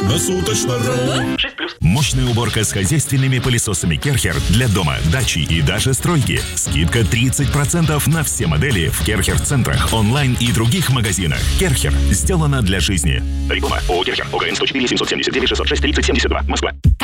Круглосуточно. 6+. Мощная уборка с хозяйственными пылесосами Керхер для дома, дачи и даже стройки. Скидка 30% на все модели в Керхер-центрах, онлайн и других магазинах. Керхер. Сделано для жизни. Реклама. ООО «Керхер». ОГРН 104 779 606 30 72. Москва.